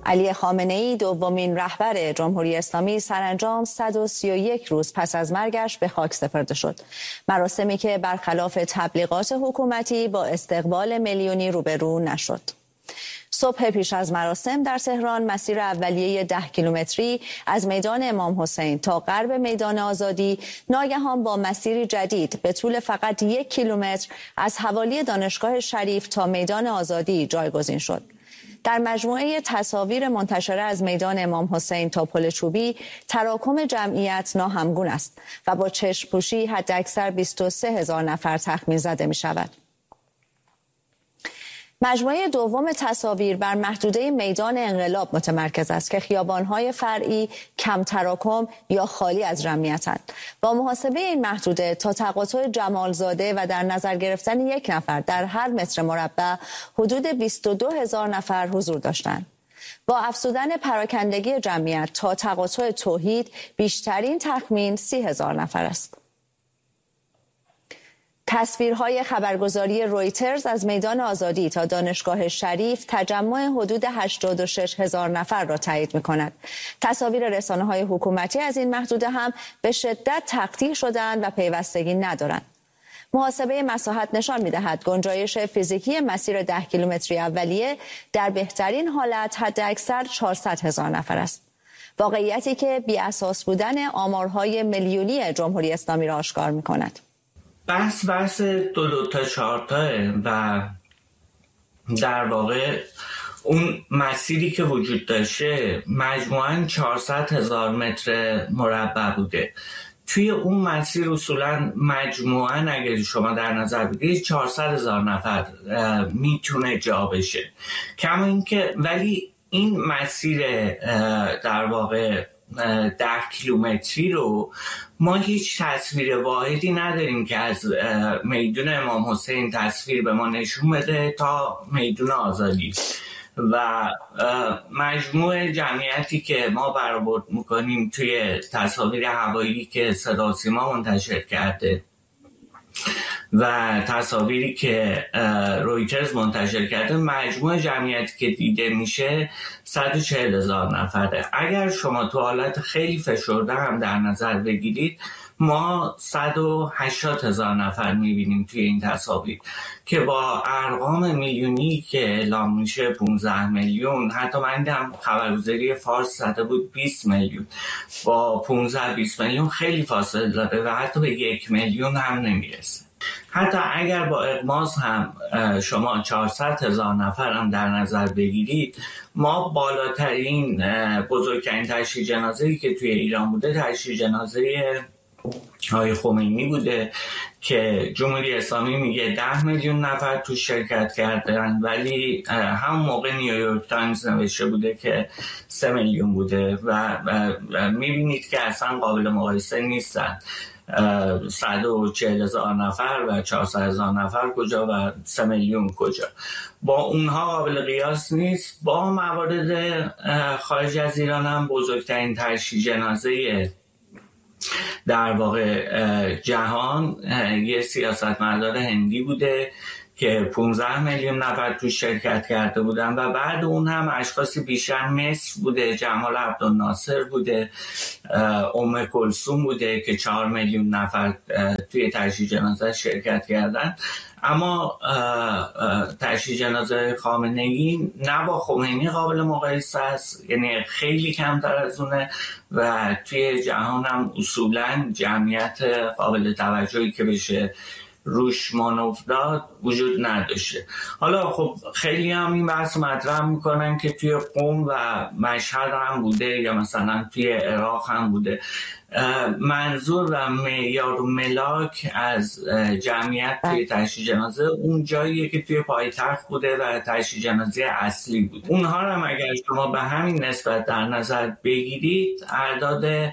علی خامنه‌ای دومین رهبر جمهوری اسلامی سرانجام 131 روز پس از مرگش به خاک سپرده شد. مراسمی که برخلاف تبلیغات حکومتی با استقبال میلیونی روبرو نشد. صبح پیش از مراسم در تهران مسیر اولیه 10 کیلومتری از میدان امام حسین تا غرب میدان آزادی ناگهان با مسیری جدید به طول فقط 1 کیلومتر از حوالی دانشگاه شریف تا میدان آزادی جایگزین شد. در مجموعه تصاویر منتشره از میدان امام حسین تا پل چوبی تراکم جمعیت ناهمگون است و با چشم پوشی حداکثر 23,000 نفر تخمین زده می شود. مجموعه دوم تصاویر بر محدوده میدان انقلاب متمرکز است که خیابان‌های فرعی کم تراکم یا خالی از جمعیتند. با محاسبه این محدوده تا تقاطع جمالزاده و در نظر گرفتن 1 نفر در هر متر مربع حدود 22,000 نفر حضور داشتند. با افزودن پراکندگی جمعیت تا تقاطع توحید بیشترین تخمین 30,000 نفر است. تصویرهای خبرگزاری رویترز از میدان آزادی تا دانشگاه شریف تجمع حدود 86,000 نفر را تایید می‌کند. تصاویر رسانه‌های حکومتی از این محدوده هم به شدت تقطیع شدند و پیوستگی ندارند. محاسبه مساحت نشان می‌دهد گنجایش فیزیکی مسیر 10 کیلومتری اولیه در بهترین حالت حداکثر 400,000 نفر است. واقعیتی که بی‌اساس بودن آمارهای میلیونی جمهوری اسلامی را آشکار می‌کند. بحث 2 تا 4 و در واقع اون مسیری که وجود داشته مجموعاً 400,000 متر مربع بوده. توی اون مسیر اصولاً مجموعاً اگر شما در نظر بگیرید 400,000 نفر میتونه جا بشه. کما اینکه ولی این مسیر در واقع 10 کیلومتری رو ما هیچ تصویر واحدی نداریم که از میدان امام حسین تصویر به ما نشون بده تا میدان آزادی و مجموع جمعیتی که ما برآورد میکنیم توی تصاویر هوایی که صدا و سیما منتشر کرده و تصاویری که رویترز منتشر کرده مجموع جمعیتی که دیده میشه 140,000 نفره. اگر شما تو حالت خیلی فشرده هم در نظر بگیرید ما 180,000 نفر میبینیم توی این تصاویر که با ارقام میلیونی که اعلام میشه 15 میلیون، حتی من دیدم خبرگزاری فارس زده بود 20 میلیون، با 15-20 میلیون خیلی فاصله داره و حتی به 1 میلیون هم نمیرسه. حتی اگر با اغماس هم شما 400,000 نفر هم در نظر بگیرید ما بالاترین بزرگترین تشییع جنازه‌ای که توی ایران بوده تشییع جنازه آقای خمینی بوده که جمهوری اسلامی میگه 10 میلیون نفر تو شرکت کردن ولی هم موقع نیویورک تایمز نوشته بوده که 3 میلیون بوده و میبینید که اصلا قابل مقایسه نیستن. 140,000 نفر و 400,000 نفر کجا و 3 میلیون کجا، با اونها قابل قیاس نیست. با موارد خارج از ایران هم بزرگترین تشییع جنازه در واقع جهان یه سیاستمدار هندی بوده که 15 میلیون نفر تو شرکت کرده بودن و بعد اون هم اشخاصی بیشتر مصر بوده، جمال عبدالناصر بوده، ام کلثوم بوده که 4 میلیون نفر توی تشییع جنازه شرکت کردن. اما تشییع جنازه خامنه‌ای نه با خمینی قابل مقایسه است، یعنی خیلی کمتر از اونه و توی جهان هم اصولاً جمعیت قابل توجهی که بشه روش مانور داد وجود نداشته. حالا خب خیلی هم این بحث مطرح میکنن که توی قم و مشهد هم بوده یا مثلا توی عراق هم بوده. منظور و معیار و ملاک از جمعیت توی تشییع جنازه اون جاییه که توی پایتخت بوده و تشییع جنازه اصلی بود. اونها هم اگر شما به همین نسبت در نظر بگیرید اعداد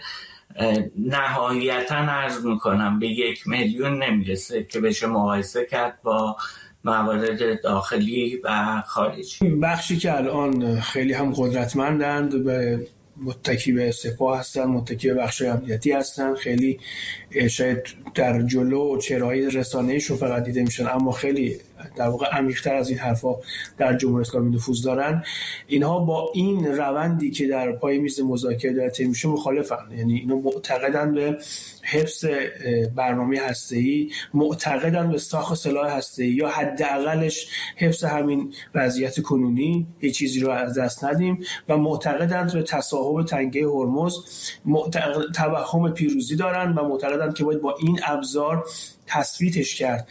نهایتاً عرض میکنم به 1 میلیون نمیرسه که بشه مقایسه کرد با موارد داخلی و خارجی. بخشی که الان خیلی هم قدرتمندند، به متکی به سپاه هستن، متکی به بخش امنیتی هستن، خیلی شاید در جلو چهره‌های رسانه‌ایشون فقط دیده میشن اما خیلی در واقع عمیق‌تر از این حرفا در جمهوری اسلامی نفوذ دارن، اینها با این روندی که در پای میز مذاکره داره طی میشه مخالفن. یعنی اینا معتقدن به حفظ برنامه هسته‌ای، معتقدن به ساخت سلاح هسته‌ای یا حداقلش حفظ همین وضعیت کنونی، هیچ چیزی رو از دست ندیم، و معتقدن به تصاحب تنگه هرمز، توهم پیروزی دارن و معتقدن که باید با این ابزار تثبیتش کرد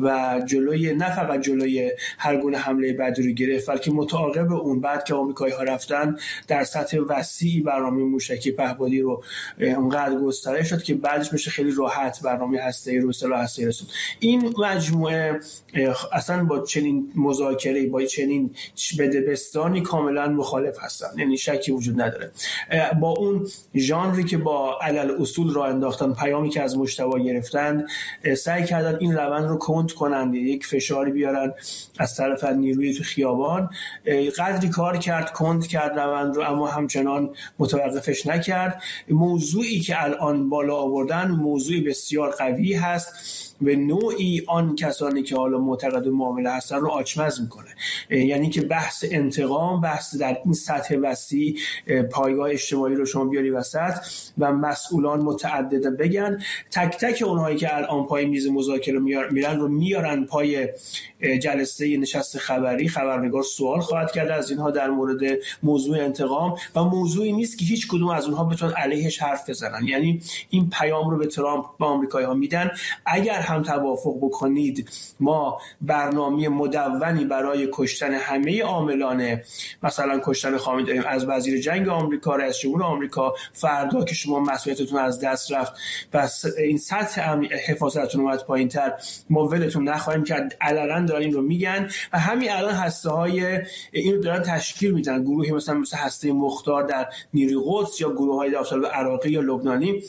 و جلوی، نه فقط جلوی هر گونه حمله بعدی رو گرفت، بلکه متعاقب اون بعد که آمریکایی‌ها رفتن در سطح وسیعی برنامه موشکی پهپادی رو اونقدر گسترش شد که بعدش بشه خیلی راحت برنامه هسته‌ای رو سلاح هسته‌ای رسوند. این مجموعه اصلا با چنین مذاکره، با چنین بدبستانی کاملا مخالف هستن، یعنی شکی وجود نداره. با اون ژانری که با علل اصول راه انداختن، پیامی که از مجتبی گرفتن، سعی کردن این روند رو کند کنند، یک فشاری بیارن از طرف نیروی تو خیابان. قدری کار کرد، کند کرد روند رو، اما همچنان متوقفش نکرد. موضوعی که الان بالا آوردن موضوعی بسیار قوی هست، به نوعی آن کسانی که حالا معتقد معامله هستن رو آچمز میکنه. یعنی که بحث انتقام، بحث در این سطح وسیع، پایگاه اجتماعی رو شما بیاری وسط و مسئولان متعدد بگن، تک تک اونهایی که الان پای میز مذاکره میرن رو میارن پای جلسه نشست خبری. خبرنگار سوال خواهد کرد از اینها در مورد موضوع انتقام و موضوعی نیست که هیچ کدوم از اونها بتونن علیهش حرف بزنن. یعنی این پیام رو به ترامپ و آمریکایی‌ها میدن: اگر هم توافق بکنید ما برنامه مدونی برای کشتن همه عاملان، مثلا کشتن خامنه‌ای داریم، از وزیر جنگ آمریکا، رئیس جمهور آمریکا، فردا که شما مسئولیتتون از دست رفت پس این سطح حفاظتتون اومد پایین‌تر، ما ولتون نخواهیم کرد. علنا دارن این رو میگن و همین الان هسته‌های این رو دارن تشکیل میدن، گروهی مثل هسته مختار در نیروی قدس یا گروه‌های داخل عراقی یا لبنانی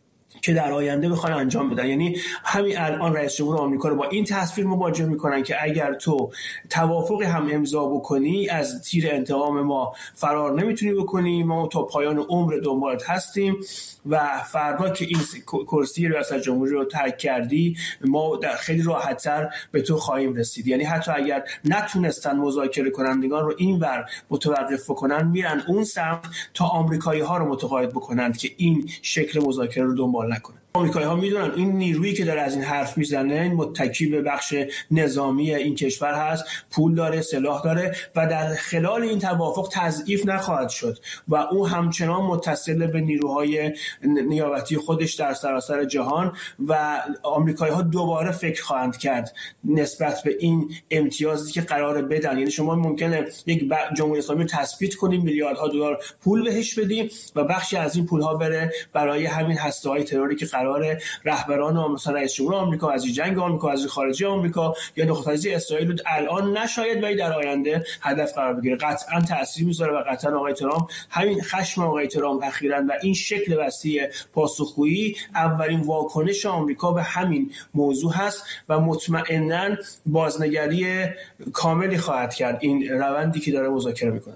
که در آینده بخوان انجام بدن. یعنی همین الان رئیس جمهور آمریکا رو با این تصویر مواجه میکنن که اگر تو توافقی هم امضا بکنی از تیر انتقام ما فرار نمیتونی بکنی، ما تا پایان عمر دنبالت هستیم و فردا که این کرسی ریاست جمهوری رو ترک کردی ما در خیلی راحت‌تر به تو خواهیم رسید. یعنی حتی اگر نتونستن مذاکره کنندگان رو اینور متوقف بکنن، میرن اون سمت تا آمریکایی‌ها رو متقاعد بکنند که این شکل مذاکره رو دنبال نکنه. آمریکایی‌ها میدونن این نیرویی که داره از این حرف میزنه این متکی به بخش نظامی این کشور هست، پول داره، سلاح داره و در خلال این توافق تضعیف نخواهد شد و او همچنان متصل به نیروهای نیابتی خودش در سراسر جهان و آمریکایی‌ها دوباره فکر خواهند کرد نسبت به این امتیازی که قراره بدن. یعنی شما ممکنه یک جمهوری اسلامی رو تثبیت کنیم، میلیاردها دلار پول بهش بدیم و بخشی از این پول‌ها بره برای همین هسته‌های تروری که قرار رهبران مثلا رئیس جمهور آمریکا، وزیر جنگ آمریکا، وزیر خارجه آمریکا یا نخست وزیر اسرائیل الان نشاید ولی در آینده هدف قرار بگیره. قطعا تاثیر میذاره و قطعا آقای ترامپ، همین خشم آقای ترامپ اخیراً و این شکل وسیع پاسخگویی اولین واکنش آمریکا به همین موضوع هست و مطمئناً بازنگری کاملی خواهد کرد این روندی که داره مذاکره میکنه.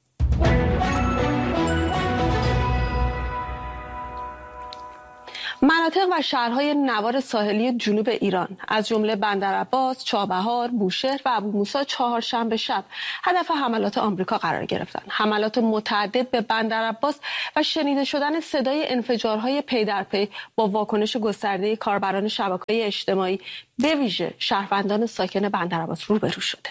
مناطق و شهرهای نوار ساحلی جنوب ایران از جمله بندرعباس، چابهار، بوشهر و ابو موسی چهارشنبه شب هدف حملات آمریکا قرار گرفتند. حملات متعدد به بندرعباس و شنیده شدن صدای انفجارهای پی در پی با واکنش گسترده کاربران شبکه‌های اجتماعی به ویژه شهروندان ساکن بندرعباس روبرو شده.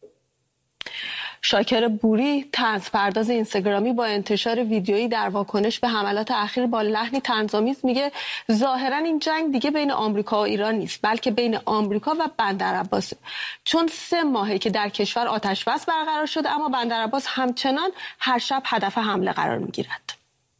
شاکر بوری، طنزپرداز اینستاگرامی، با انتشار ویدیویی در واکنش به حملات اخیر با لحنی طنزآمیز میگه ظاهرا این جنگ دیگه بین آمریکا و ایران نیست بلکه بین آمریکا و بندرعباسه، چون 3 ماهه که در کشور آتش بس برقرار شده اما بندرعباس همچنان هر شب هدف حمله قرار میگیرد.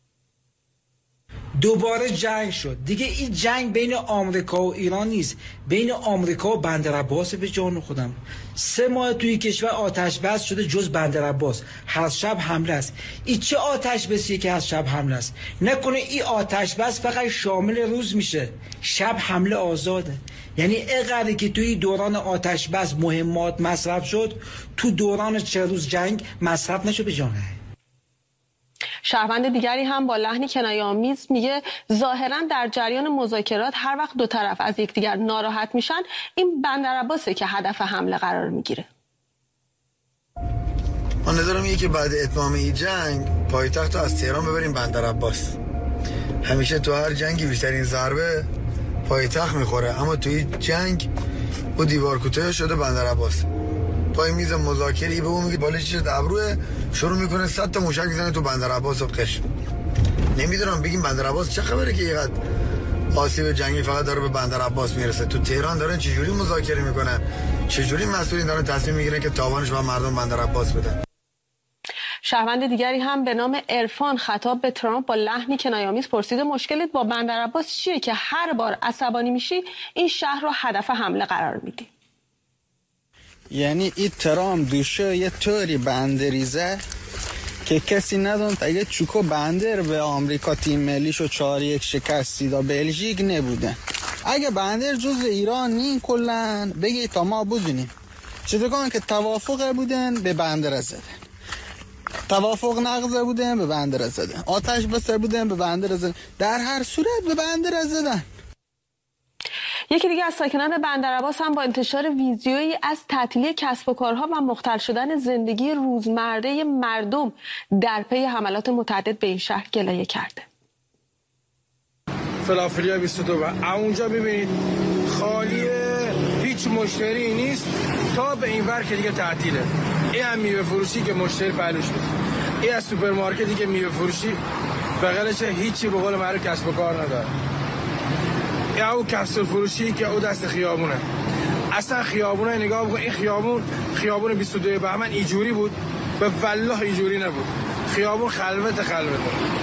دوباره جنگ شد دیگه. این جنگ بین آمریکا و ایران نیست، بین آمریکا و بندرعباس. به جان خودم 3 ماه توی کشور آتش بس شده جز بندرعباس هر شب حمله است. این چه آتش بسیه که هر شب حمله است؟ نکنه این آتش بس فقط شامل روز میشه، شب حمله آزاده؟ یعنی اقدری که توی دوران آتش بس مهمات مصرف شد تو دوران 4 روز جنگ مصرف نشد به جانه. شهروند دیگری هم با لحنی کنایه‌آمیز میگه ظاهراً در جریان مذاکرات هر وقت دو طرف از یکدیگر ناراحت میشن این بندرعباسه که هدف حمله قرار میگیره. من نظرم اینه که بعد اتمام این جنگ پایتخت رو از تهران ببریم بندرعباس. همیشه تو هر جنگی بیشترین ضربه پایتخت میخوره، اما توی جنگ او دیوار کوتاه شده بندرعباس. پای میز مذاکره به اون میگه بالش چه ابروه، شروع میکنه 100 تا موشک میزنه تو بندرعباس و قش. نمیدونم بگیم بندرعباس چه خبره که اینقدر آسیب جنگی فقط داره به بندرعباس میرسه. تو تهران دارن چجوری مذاکره میکنن، چجوری مسئولین دارن تصمیم میگیرن که تاوانش به مردم بندرعباس بدن. شهروند دیگری هم به نام عرفان خطاب به ترامپ با لحنی کنایه‌آمیز پرسید چالشت با بندرعباس چیه که هر بار عصبانی میشی این شهر رو هدف حمله قرار میدی؟ یعنی این ترامپ دوشه یه طوری بندریزه که کسی ندون اگه چوکو بندر به آمریکا تیم ملیشو 4-1 شکستی دا بلژیک نبوده. اگه بندر جز ایران نین کلن بگی تا ما بدونیم چطوران که توافق بودن به بندر زدن، توافق نقض بودن به بندر زدن، آتش بس بودن به بندر زدن، در هر صورت به بندر زدن. یکی دیگه از ساکنان بندرعباس هم با انتشار ویدیویی از تعطیلی کسب و کارها و مختل شدن زندگی روزمره مردم در پی حملات متعدد به این شهر گلایه کرده. فلافلیا 22 و اونجا ببینید خالیه، هیچ مشتری نیست تا به این ور که دیگه تعطیله. این هم میوه فروشی که مشتری پهلوش بود، این از سوپرمارکتی که میوه فروشی بغلش هیچی به قول معروف کسب و کار نداره. یا او کپسول فروشی که او دست خیابونه. اصلا خیابونه نگاه بکن، این خیابون 22 بهمن اینجوری بود، به والله اینجوری نبود. خیابون خلوته